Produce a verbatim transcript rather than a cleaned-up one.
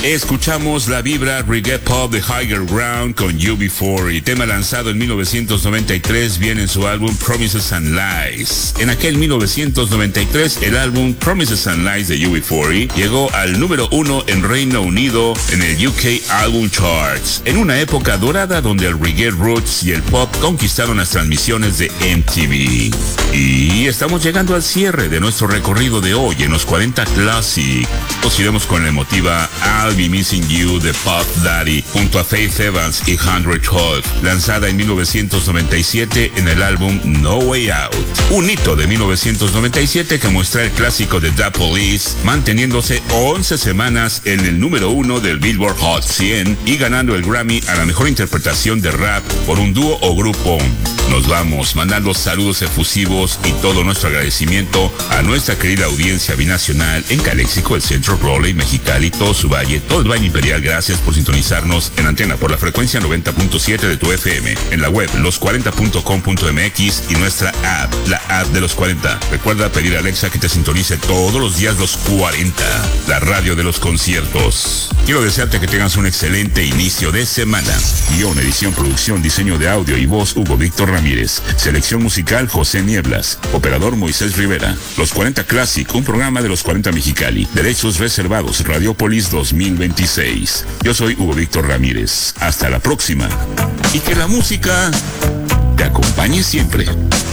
Escuchamos la vibra reggae pop de Higher Ground con U B cuarenta, tema lanzado en mil novecientos noventa y tres, viene en su álbum Promises and Lies. En aquel mil novecientos noventa y tres, el álbum Promises and Lies de U B cuarenta llegó al número uno en Reino Unido en el U K Album Charts, en una época dorada donde el reggae roots y el pop conquistaron las transmisiones de M T V. Y estamos llegando al cierre de nuestro recorrido de hoy en los cuarenta Classic. Nos iremos con la emotiva I'll Be Missing You de Puff Daddy junto a Faith Evans y Hundred Hawk, lanzada en mil novecientos noventa y siete en el álbum No Way Out. Un hito de mil novecientos noventa y siete que muestra el clásico de The Police, manteniéndose once semanas en el número uno del Billboard Hot cien y ganando el Grammy a la mejor interpretación de rap por un dúo o grupo. Nos vamos mandando saludos efusivos y todo nuestro agradecimiento a nuestra querida audiencia binacional en Caléxico, el Centro, Raleigh, Mexicali, todo su valle, todo el Valle Imperial. Gracias por sintonizarnos en antena por la frecuencia noventa punto siete de tu F M, en la web los cuarenta punto com punto m x y nuestra app, la app de los cuarenta. Recuerda pedir a Alexa que te sintonice todos los días los cuarenta, la radio de los conciertos. Quiero desearte que tengas un excelente inicio de semana. Guión, edición, producción, diseño de audio y voz, Hugo Víctor Ramírez. Selección musical, José Nieblas. Operador, Moisés Rivera. Los cuarenta Classic, un programa de los cuarenta Mexicali. Derechos reservados, Radiopolis dos mil veintiséis. Yo soy Hugo Víctor Ramírez. Hasta la próxima. Y que la música te acompañe siempre.